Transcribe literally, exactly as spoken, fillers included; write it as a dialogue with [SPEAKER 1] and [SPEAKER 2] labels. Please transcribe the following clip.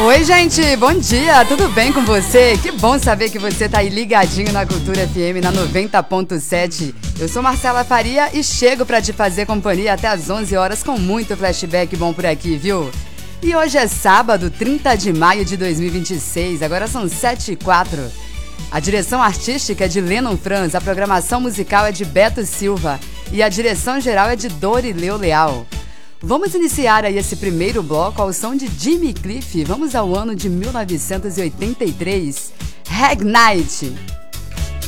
[SPEAKER 1] Oi, gente, bom dia, tudo bem com você? Que bom saber que você tá aí ligadinho na Cultura F M na noventa ponto sete. Eu sou Marcela Faria e chego pra te fazer companhia até às onze horas com muito flashback bom por aqui, viu? E hoje é sábado, trinta de maio de dois mil e vinte e seis, agora são sete e quatro. A direção artística é de Lennon Franz, a programação musical é de Beto Silva e a direção geral é de Dorileu Leal. Vamos iniciar aí esse primeiro bloco ao som de Jimmy Cliff. Vamos ao ano de mil novecentos e oitenta e três. Rag Night.